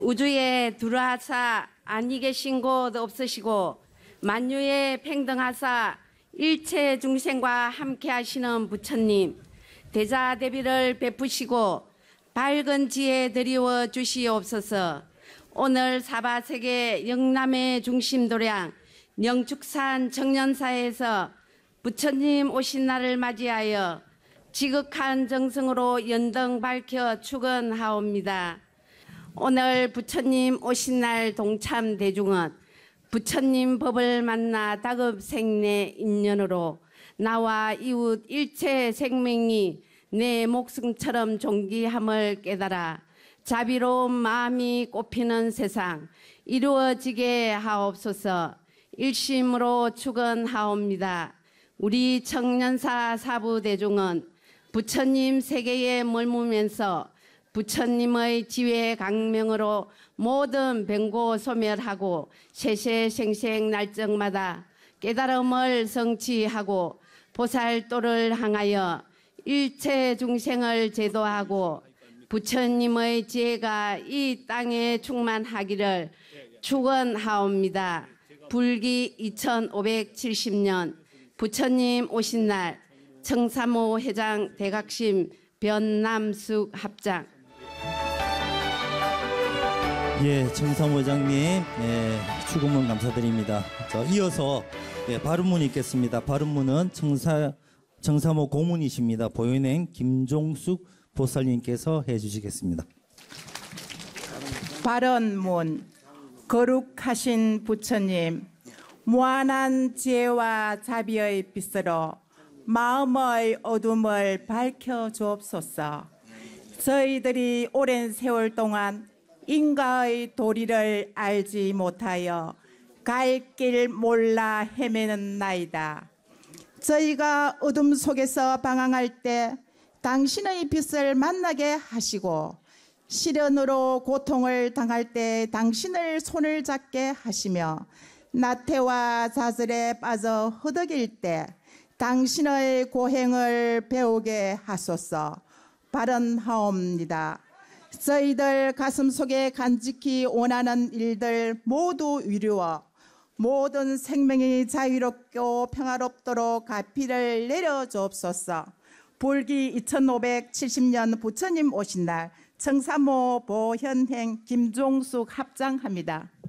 우주에 들어와사 아니 계신 곳 없으시고 만유에 평등하사 일체 중생과 함께 하시는 부처님, 대자대비를 베푸시고 밝은 지혜 드리워 주시옵소서. 오늘 사바세계 영남의 중심도량 영축산 청년사에서 부처님 오신 날을 맞이하여 지극한 정성으로 연등 밝혀 축원하옵니다. 오늘 부처님 오신 날 동참 대중은 부처님 법을 만나 다급생내 인연으로 나와 이웃 일체 생명이 내 목숨처럼 존귀함을 깨달아 자비로운 마음이 꽃피는 세상 이루어지게 하옵소서. 일심으로 축원하옵니다. 우리 청년사 사부대중은 부처님 세계에 머무면서 부처님의 지혜 강명으로 모든 병고 소멸하고 세세생생 날정마다 깨달음을 성취하고 보살도를 향하여 일체 중생을 제도하고 부처님의 지혜가 이 땅에 충만하기를 축원하옵니다. 불기 2570년 부처님 오신 날 청사모 회장 대각심 변남숙 합장. 예, 청사모 회장님 축원문 감사드립니다. 이어서 발언문이 있겠습니다. 발언문은 청사모 고문이십니다. 보현행 김종숙 보살님께서 해주시겠습니다. 발언문. 거룩하신 부처님, 무한한 지혜와 자비의 빛으로 마음의 어둠을 밝혀주옵소서. 저희들이 오랜 세월 동안 인가의 도리를 알지 못하여 갈 길 몰라 헤매는 나이다. 저희가 어둠 속에서 방황할 때 당신의 빛을 만나게 하시고 시련으로 고통을 당할 때 당신을 손을 잡게 하시며 나태와 좌절에 빠져 허덕일 때 당신의 고행을 배우게 하소서. 발언하옵니다. 저희들 가슴속에 간직히 원하는 일들 모두 이루어 모든 생명이 자유롭고 평화롭도록 가피를 내려주옵소서. 불기 2570년 부처님 오신 날 청사모 보현행 김종숙 합장합니다.